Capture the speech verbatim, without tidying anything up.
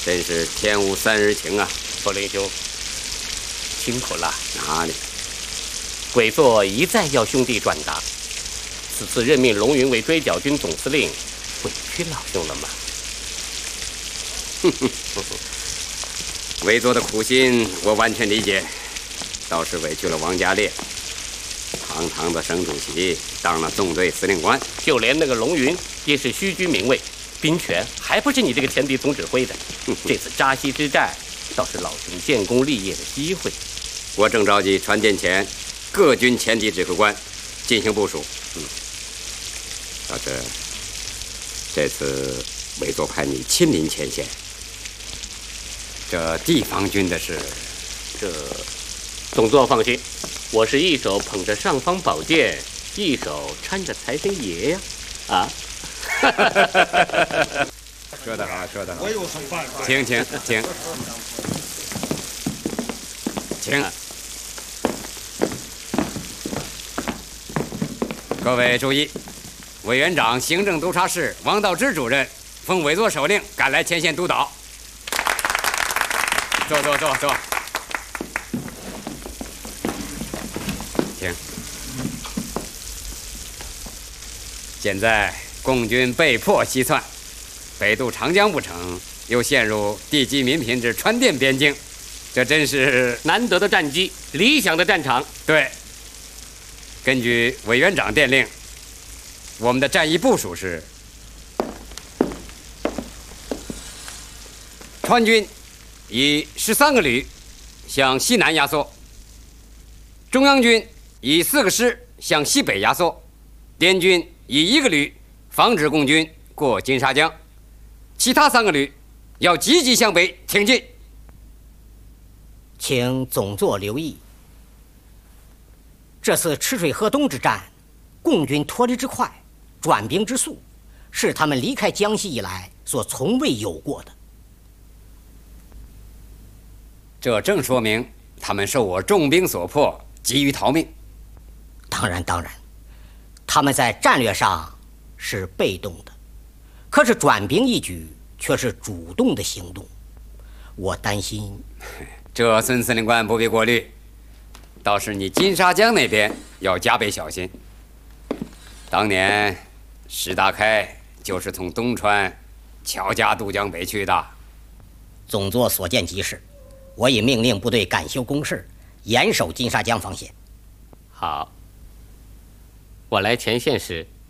真是天无三日晴啊！ 佛林兄，辛苦了。 哪里？ 鬼座一再要兄弟转达，此次任命龙云为追剿军总司令，委屈老兄了吗？ 哼哼哼哼，韦座的苦心我完全理解，倒是委屈了王家烈。堂堂的省主席当了纵队司令官， 就连那个龙云也是虚居名位，兵权还不是你这个前敌总指挥的。这次扎西之战倒是老兄建功立业的机会。 我正召集船舰前各军前敌指挥官进行部署。嗯，老师，这次韦座派你亲临前线，这地方军的事， 这总座放心，我是一手捧着尚方宝剑，一手搀着财神爷呀！啊！ 说得好，说得好。 我有什么办法？ 请请请请。各位注意，委员长、行政督察室王道之主任奉委座手令赶来前线督导。坐坐坐坐。请。现在共军被迫西窜，北渡长江不成，又陷入地级民品之川滇边境，这真是难得的战机，理想的战场。 对。根据委员长电令，我们的战役部署是：川军以十三个旅向西南压缩，中央军以四个师向西北压缩，滇军以一个旅防止共军过金沙江，其他三个旅要积极向北挺进。 请总座留意，这次赤水河东之战，共军脱离之快，转兵之速，是他们离开江西以来所从未有过的。 这正说明他们受我重兵所迫，急于逃命。 当然，当然，他们在战略上是被动的，可是转兵一举却是主动的行动。我担心， 这孙司令官不必过虑。倒是你金沙江那边要加倍小心。当年石达开就是从东川乔家渡江北去的。 总座所见即是，我已命令部队赶修工事，严守金沙江防线。 好，我来前线时